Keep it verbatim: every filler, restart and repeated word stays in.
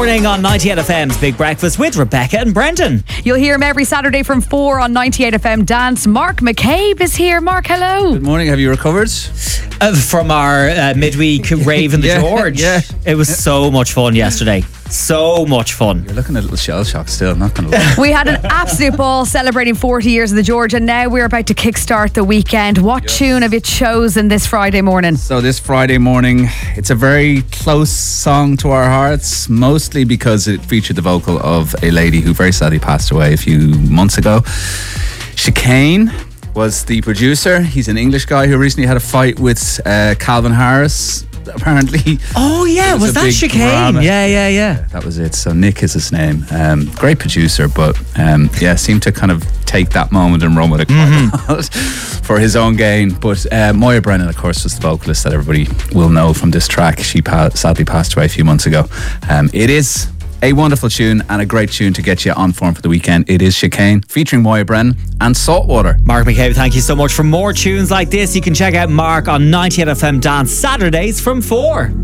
Morning on ninety-eight F M's Big Breakfast with Rebecca and Brendan. You'll hear him every Saturday from four on ninety-eight F M Dance. Mark McCabe is here. Mark, hello. Good morning. Have you recovered? Uh, from our uh, midweek rave in the Yeah, George. yeah. It was so much fun yesterday. So much fun. You're looking a little shell shocked still, not going to lie. We had an absolute ball celebrating forty years of the George, and now we're about to kickstart the weekend. What tune have you chosen this Friday morning? So this Friday morning, it's a very close song to our hearts, mostly because it featured the vocal of a lady who very sadly passed away a few months ago. Chicane was the producer. He's an English guy who recently had a fight with uh, Calvin Harris, apparently. Oh yeah, was, was a that big Chicane? drama. Yeah, yeah, yeah. That was it. So Nick is his name. Um, great producer, but um, yeah, seemed to kind of take that moment and run with it quite Mm-hmm. a lot for his own gain. But uh, Moya Brennan, of course, was the vocalist that everybody will know from this track. She pa- sadly passed away a few months ago. Um, it is a wonderful tune and a great tune to get you on form for the weekend. It is Chicane, featuring Moya Brennan and Saltwater. Mark McCabe, thank you so much. For more tunes like this, you can check out Mark on ninety-eight F M Dance Saturdays from four.